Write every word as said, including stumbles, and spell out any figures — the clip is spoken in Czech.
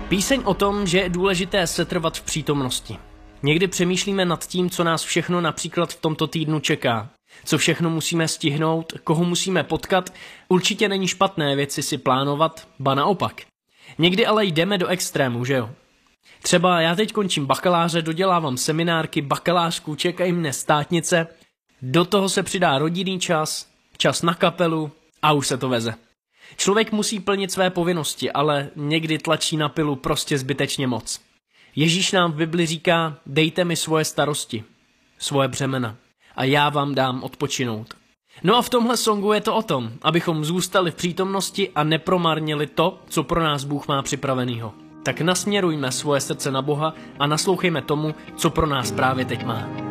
Píseň o tom, že je důležité setrvat v přítomnosti. Někdy přemýšlíme nad tím, co nás všechno například v tomto týdnu čeká. Co všechno musíme stihnout, koho musíme potkat, určitě není špatné věci si plánovat, ba naopak. Někdy ale jdeme do extrému, že jo? Třeba já teď končím bakaláře, dodělávám seminárky, bakalářku, čekají mne státnice, do toho se přidá rodinný čas, čas na kapelu a už se to veze. Člověk musí plnit své povinnosti, ale někdy tlačí na pilu prostě zbytečně moc. Ježíš nám v Bibli říká, dejte mi svoje starosti, svoje břemena a já vám dám odpočinout. No a v tomhle songu je to o tom, abychom zůstali v přítomnosti a nepromarnili to, co pro nás Bůh má připravenýho. Tak nasměrujme svoje srdce na Boha a naslouchejme tomu, co pro nás právě teď má.